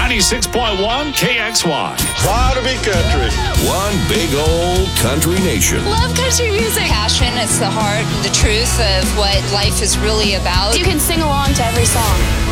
96.1 KXY. Proud to be country. One big old country nation. Love country music. Passion, it's the heart and the truth of what life is really about. You can sing along to every song.